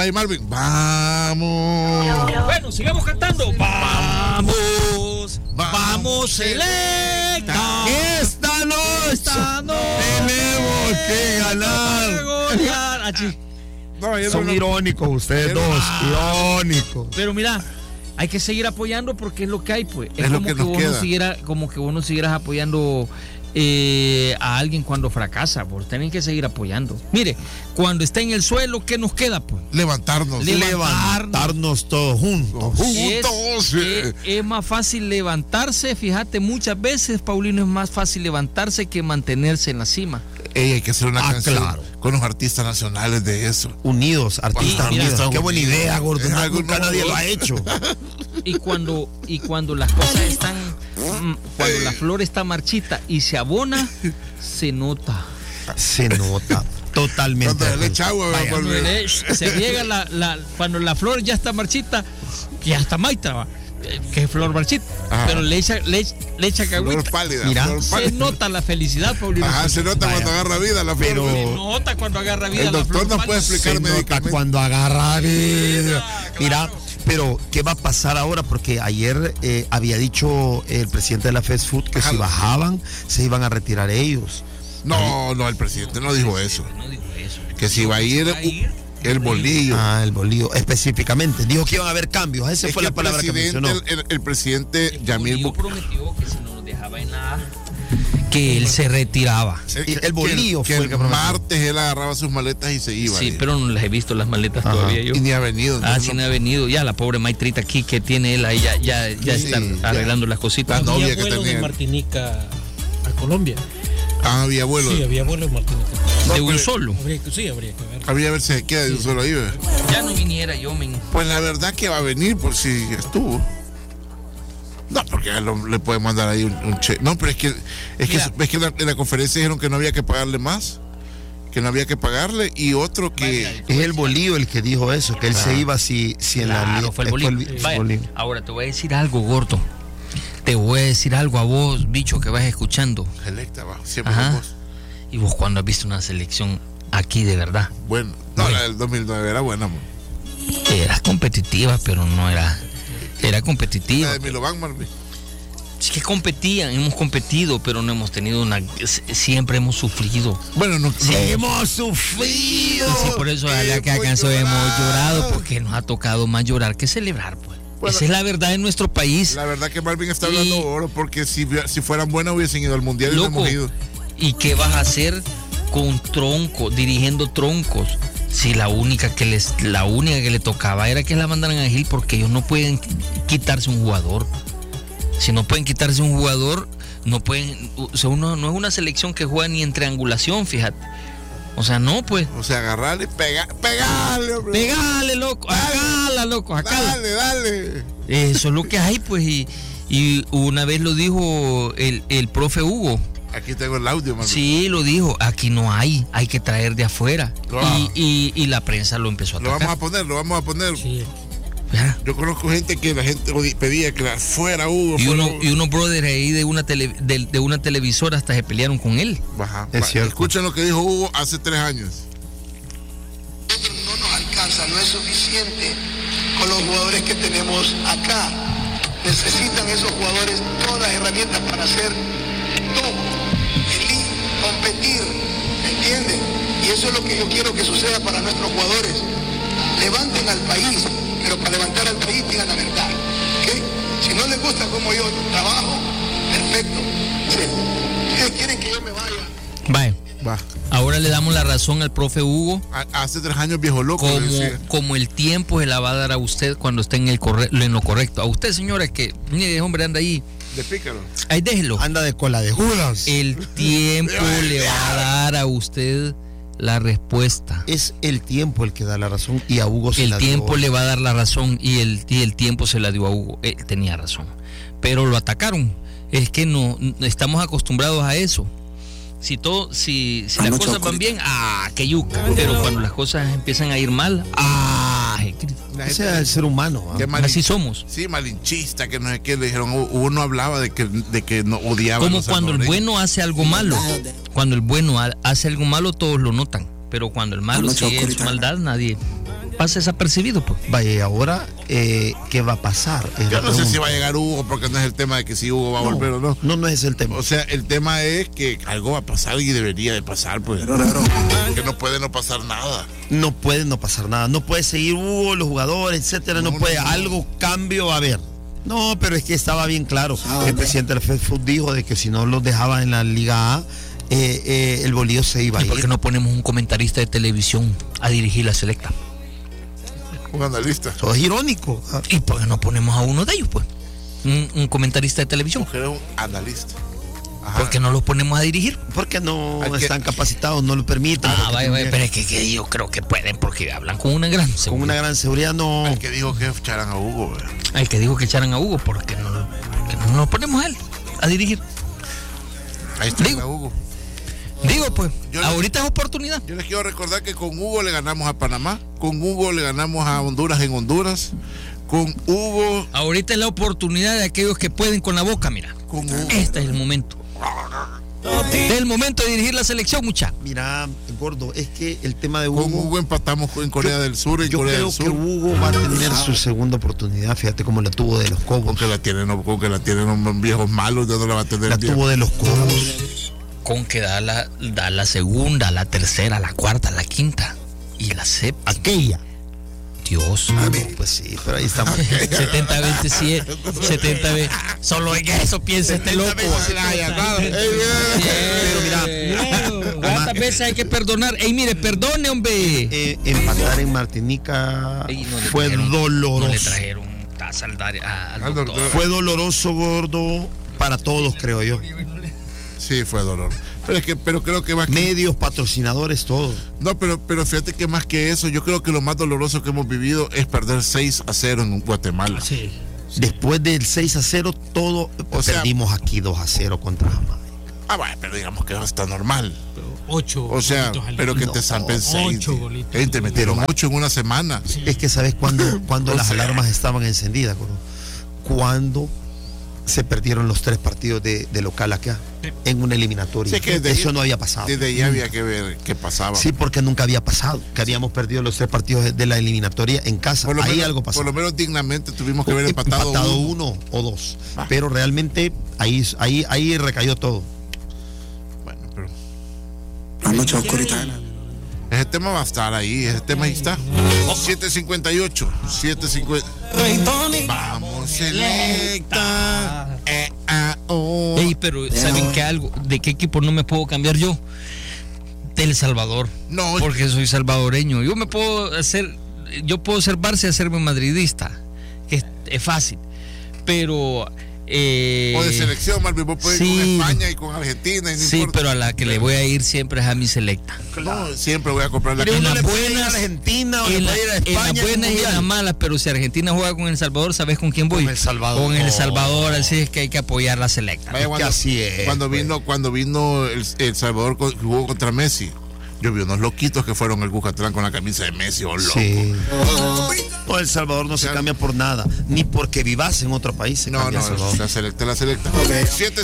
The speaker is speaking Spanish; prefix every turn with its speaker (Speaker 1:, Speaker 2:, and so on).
Speaker 1: Vaya Marvin. Vamos.
Speaker 2: Bueno, sigamos cantando. Vamos, selecta.
Speaker 1: Esta noche tenemos que ganar. Son irónicos ustedes dos, irónicos.
Speaker 2: Pero mira, hay que seguir apoyando porque es lo que hay, pues.
Speaker 1: Es
Speaker 2: como
Speaker 1: lo que
Speaker 2: que
Speaker 1: nos queda.
Speaker 2: Como que vos no siguieras apoyando a alguien cuando fracasa, pues tienen que seguir apoyando. Mire, cuando está en el suelo, ¿qué nos queda, pues?
Speaker 1: Levantarnos todos juntos.
Speaker 2: Es más fácil levantarse, fíjate, muchas veces, Paulino, es más fácil levantarse que mantenerse en la cima.
Speaker 1: Hay que hacer una canción
Speaker 3: claro,
Speaker 1: con los artistas nacionales de eso.
Speaker 3: Unidos, artistas unidos. Qué buena idea, gordo.
Speaker 1: Nunca
Speaker 3: nadie lo ha hecho.
Speaker 2: Y cuando las cosas están, cuando la flor está marchita y se abona, se nota.
Speaker 3: Se nota totalmente.
Speaker 1: Cuando le echa agua,
Speaker 2: se riega cuando la flor ya está marchita, ya está maitra, va, que es flor marchita. Ajá. Pero le echa cagüita.
Speaker 1: Mira,
Speaker 2: se nota la felicidad, Paulino.
Speaker 1: Ajá, se nota cuando agarra vida la flor.
Speaker 2: Pero se nota cuando agarra vida la flor.
Speaker 1: El doctor no puede explicar
Speaker 3: médicamente cuando agarra vida. Mira, pero ¿qué va a pasar ahora? Porque ayer había dicho el presidente de la Fast Food que si bajaban se iban a retirar ellos.
Speaker 1: No, el presidente no dijo eso. Que si iba a ir el bolillo.
Speaker 3: El bolillo, específicamente. Dijo que iban a haber cambios. Esa fue la palabra que mencionó.
Speaker 1: El presidente Yamil
Speaker 2: prometió que si no nos dejaba en nada, que él se retiraba.
Speaker 3: El bolillo
Speaker 1: fue el que prometió. Martes él agarraba sus maletas y se iba.
Speaker 2: Sí, pero no las he visto las maletas todavía yo.
Speaker 1: Y ni ha venido.
Speaker 2: Sí, no ha venido. Ya la pobre Maitrita aquí que tiene él ahí ya está arreglando las cositas.
Speaker 4: La novia que tenía de Martinica a Colombia.
Speaker 1: Había vuelo.
Speaker 4: Sí, había vuelo en Martinica.
Speaker 2: ¿De un solo?
Speaker 4: Habría que ver.
Speaker 1: Habría ver si se queda de un solo ahí, ¿verdad?
Speaker 2: Ya no viniera yo, men.
Speaker 1: Pues la verdad que va a venir por si estuvo. No, porque le puede mandar ahí un cheque. No, pero es que en la conferencia dijeron que no había que pagarle más. Que no había que pagarle. Y otro que...
Speaker 3: Es el bolillo el que dijo eso, que él se iba si en la...
Speaker 2: Fue el bolillo. Ahora te voy a decir algo, gordo. Te voy a decir algo a vos, bicho, que vas escuchando.
Speaker 1: Selecta, siempre con vos.
Speaker 2: ¿Y vos cuándo has visto una selección aquí de verdad?
Speaker 1: Bueno, no, la del 2009 era buena, amor.
Speaker 2: Era competitiva, pero no era... Era competitiva.
Speaker 1: La de Milovan, Marvin.
Speaker 2: Es que hemos competido, pero no hemos tenido siempre hemos sufrido.
Speaker 1: Bueno,
Speaker 3: hemos sufrido.
Speaker 2: Y sí, por eso que acaso hemos llorado, porque nos ha tocado más llorar que celebrar, pues. Bueno, esa es la verdad en nuestro país.
Speaker 1: La verdad que Marvin está hablando oro, porque si fueran buenas hubiesen ido al mundial y no hemos ido.
Speaker 2: ¿Y qué vas a hacer con troncos, dirigiendo troncos? Si la única que le tocaba era que la mandaran a Gil, porque ellos no pueden quitarse un jugador. Si no pueden quitarse un jugador, no pueden. O sea, no es una selección que juega ni en triangulación, fíjate. O sea, no, pues.
Speaker 1: O sea, agarrarle, pegarle, hombre.
Speaker 2: Pegale, loco. Acala, loco, acala.
Speaker 1: Dale.
Speaker 2: Eso es lo que hay, pues. Y una vez lo dijo el profe Hugo.
Speaker 1: Aquí tengo el audio, man.
Speaker 2: Sí, lo dijo. Aquí no hay que traer de afuera. Y la prensa lo empezó a tocar.
Speaker 1: Lo vamos a poner.
Speaker 4: Sí.
Speaker 2: ¿Ya?
Speaker 1: Yo conozco gente que la gente pedía que fuera Hugo.
Speaker 2: Y unos brothers ahí de una televisora hasta se pelearon con él.
Speaker 1: Ajá. Escuchen lo que dijo Hugo hace 3 años.
Speaker 5: No nos alcanza, no es suficiente con los jugadores que tenemos acá. Necesitan esos jugadores todas las herramientas para hacer top, elite, competir, ¿me entienden? Y eso es lo que yo quiero que suceda para nuestros jugadores. Levanten al país, pero para levantar al país digan la verdad, ¿ok? Si no les gusta cómo yo trabajo, perfecto. Si ustedes quieren que yo me vaya.
Speaker 2: Va. Ahora le damos la razón al profe Hugo.
Speaker 1: Hace 3 años, viejo loco.
Speaker 2: Como el tiempo se la va a dar a usted cuando esté en lo correcto. A usted, señora, que mire, hombre, anda ahí.
Speaker 1: De pícaro.
Speaker 2: Ahí déjelo.
Speaker 3: Anda de cola de Judas.
Speaker 2: El tiempo le va a dar a usted la respuesta.
Speaker 3: Es el tiempo el que da la razón y a Hugo se la dio.
Speaker 2: El tiempo le va a dar la razón y el tiempo se la dio a Hugo. Él tenía razón. Pero lo atacaron. Es que no estamos acostumbrados a eso. Si las cosas van bien, que yuca. Pero cuando las cosas empiezan a ir mal,
Speaker 3: ese es el ser humano.
Speaker 2: Así somos.
Speaker 1: Sí, malinchista, que no sé qué. Le dijeron, uno hablaba de que no odiaba.
Speaker 2: Como cuando el bueno hace algo malo. Cuando el bueno hace algo malo, todos lo notan. Pero cuando el malo sigue en su maldad, nadie. pasa desapercibido, pues.
Speaker 3: Vaya, y ahora, ¿qué va a pasar?
Speaker 1: Yo no sé si va a llegar Hugo, porque no es el tema de que si Hugo va a volver o no.
Speaker 3: No es el tema.
Speaker 1: O sea, el tema es que algo va a pasar y debería de pasar, pues. Que no puede no pasar nada.
Speaker 3: No puede no pasar nada. No puede seguir Hugo, los jugadores, etcétera. No puede. Algo, cambio va a haber. No, pero es que estaba bien claro. El presidente del FedFood dijo de que si no los dejaba en la Liga A, el bolillo se iba a
Speaker 2: ¿Y
Speaker 3: ir.
Speaker 2: por qué no ponemos un comentarista de televisión a dirigir la selecta?
Speaker 1: Un analista.
Speaker 3: Eso es irónico.
Speaker 2: ¿Y por qué no ponemos a uno de ellos, pues? Un comentarista de televisión.
Speaker 1: Mujer es un analista. Ajá.
Speaker 2: ¿Por qué no los ponemos a dirigir?
Speaker 3: Porque no
Speaker 1: Hay que-
Speaker 3: están capacitados, no lo permiten.
Speaker 2: Vaya, pero es que yo creo que pueden porque hablan con una gran
Speaker 3: Con
Speaker 2: seguridad.
Speaker 3: una gran seguridad no.
Speaker 1: El que dijo que echaran a Hugo, ¿verdad?
Speaker 2: El que dijo que echaran a Hugo, porque no lo ponemos a él a dirigir.
Speaker 1: Ahí está
Speaker 2: Digo.
Speaker 1: a Hugo.
Speaker 2: Digo, pues,
Speaker 1: Yo-
Speaker 2: ahorita es oportunidad.
Speaker 1: Yo les quiero recordar que con Hugo le ganamos a Panamá, con Hugo le ganamos a Honduras en Honduras, con Hugo,
Speaker 2: Ahorita es la oportunidad de aquellos que pueden con la boca, mira.
Speaker 1: con Hugo.
Speaker 2: Este es el momento. Este es el momento de dirigir la selección, mucha.
Speaker 3: Mira, gordo, es que el tema de
Speaker 1: Con
Speaker 3: Hugo.
Speaker 1: Hugo empatamos en Corea del Sur, en
Speaker 3: Yo
Speaker 1: Corea
Speaker 3: creo
Speaker 1: del
Speaker 3: que
Speaker 1: Sur.
Speaker 3: Hugo va a tener su segunda oportunidad. Fíjate cómo la tuvo de los Cobos.
Speaker 1: Con que la tienen unos viejos malos, ya no la va a tener
Speaker 3: La
Speaker 1: bien.
Speaker 3: tuvo de los Cobos.
Speaker 2: Con que da la segunda, la tercera, la cuarta, la quinta y la séptima.
Speaker 3: Aquella.
Speaker 2: Dios.
Speaker 3: Pues sí, pero ahí estamos.
Speaker 2: 70-20, sí, 70-20. Solo en eso piensa este loco.
Speaker 3: Pero mira,
Speaker 2: ¿cuántas veces hay que perdonar? Ey, mire, perdone, hombre.
Speaker 3: empatar en Martinica
Speaker 2: Ey, no le
Speaker 3: fue
Speaker 2: trajeron-
Speaker 3: doloroso.
Speaker 2: No le trajeron taza al doctor.
Speaker 3: Fue doloroso, gordo, para todos, creo yo.
Speaker 1: Sí, fue dolor. Pero creo que más que...
Speaker 3: Medios, patrocinadores, todo.
Speaker 1: No, pero fíjate que más que eso, yo creo que lo más doloroso que hemos vivido es perder 6-0 en Guatemala.
Speaker 4: Sí.
Speaker 3: Después del 6-0, todo
Speaker 1: O sea-
Speaker 3: perdimos aquí 2-0 contra Jamaica.
Speaker 1: Ah, bueno, pero digamos que eso está normal.
Speaker 4: 8
Speaker 1: O sea,
Speaker 4: golitos al
Speaker 1: pero que
Speaker 4: hilo.
Speaker 1: te zampen 6.
Speaker 4: 8 golitos.
Speaker 1: Te metieron 8 en una semana.
Speaker 3: Es que sabes cuando
Speaker 1: O
Speaker 3: las
Speaker 1: sea-
Speaker 3: alarmas estaban encendidas, gordo? Cuando se perdieron los 3 partidos de local acá en una eliminatoria.
Speaker 1: Sí, es que desde
Speaker 3: Eso
Speaker 1: ahí-
Speaker 3: no había pasado.
Speaker 1: Desde ahí había que ver qué pasaba.
Speaker 3: Sí, porque nunca había pasado, que habíamos perdido los 3 partidos de la eliminatoria en casa.
Speaker 1: Por lo
Speaker 3: Ahí
Speaker 1: menos,
Speaker 3: algo pasó.
Speaker 1: Por lo menos dignamente tuvimos que haber empatado uno.
Speaker 3: 1 o 2.
Speaker 1: Ah.
Speaker 3: Pero realmente ahí recayó todo.
Speaker 1: Bueno, pero
Speaker 5: La noche oscurita.
Speaker 1: ese tema va a estar ahí, ese tema ahí está. 7:58, 7:50. Vamos, selecta. Oh.
Speaker 2: Ey, pero ¿saben qué algo? ¿De qué equipo no me puedo cambiar yo? Del Salvador.
Speaker 1: No,
Speaker 2: Porque soy salvadoreño. Yo puedo ser Barça y hacerme madridista. Que es fácil. Pero
Speaker 1: o de selección, Marvin, vos podés ir
Speaker 2: sí.
Speaker 1: con España y con Argentina. Y no
Speaker 2: sí,
Speaker 1: importa.
Speaker 2: pero a la que le voy a ir siempre es a mi selecta.
Speaker 1: No, siempre voy a comprar la
Speaker 3: Pero
Speaker 2: En
Speaker 3: uno
Speaker 2: las
Speaker 3: le puede ir a
Speaker 2: buenas-
Speaker 3: Argentina o le
Speaker 2: En,
Speaker 3: puede ir a
Speaker 2: en
Speaker 3: España.
Speaker 2: las buenas y en
Speaker 3: mundial.
Speaker 2: las malas, pero si Argentina juega con El Salvador, ¿sabes con quién voy?
Speaker 3: Con El Salvador.
Speaker 2: Con El Salvador, así es que hay que apoyar la selecta.
Speaker 1: Vaya,
Speaker 3: que así es,
Speaker 1: cuando
Speaker 3: pues.
Speaker 1: vino el Salvador jugó contra Messi. Yo vi unos loquitos que fueron el Bucatlán con la camisa de Messi, oh, loco.
Speaker 3: Sí. No, El Salvador no se cambia por nada, ni porque vivas en otro país se
Speaker 1: No,
Speaker 3: cambia
Speaker 1: no,
Speaker 3: El Salvador.
Speaker 1: la selecta. 7